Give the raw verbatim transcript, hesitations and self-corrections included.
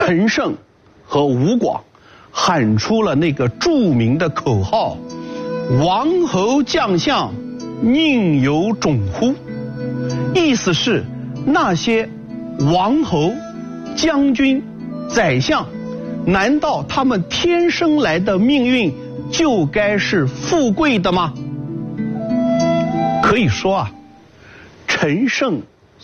陈胜和吴广喊出了那个著名的口号：“王侯将相，宁有种乎？”意思是那些王侯、将军、宰相，难道他们天生来的命运就该是富贵的吗？可以说啊，陈胜